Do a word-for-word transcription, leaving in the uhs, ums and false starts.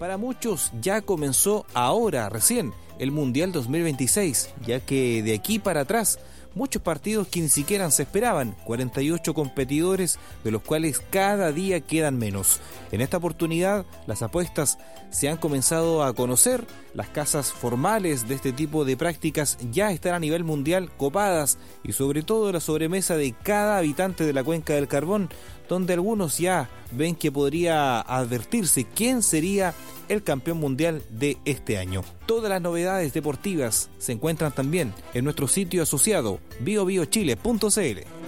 Para muchos ya comenzó ahora, recién, el Mundial dos mil veintiséis, ya que de aquí para atrás, muchos partidos que ni siquiera se esperaban, cuarenta y ocho competidores, de los cuales cada día quedan menos. En esta oportunidad, las apuestas se han comenzado a conocer, las casas formales de este tipo de prácticas ya están a nivel mundial copadas y sobre todo la sobremesa de cada habitante de la Cuenca del Carbón, donde algunos ya ven que podría advertirse quién sería el campeón mundial de este año. Todas las novedades deportivas se encuentran también en nuestro sitio asociado bio bio chile punto c l.